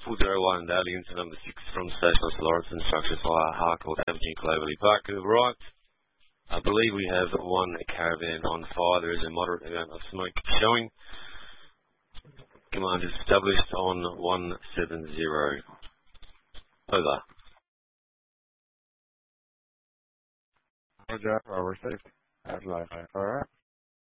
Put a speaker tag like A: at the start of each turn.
A: 401 Dalian to number 6 from Specialist Lawrence, instruction fire Harcourt Avenue, Cloverly Park. Right. I believe we have one caravan on fire. There is a moderate amount of smoke showing. Command is established on 170. Over.
B: Roger, received. Adelaide, alright.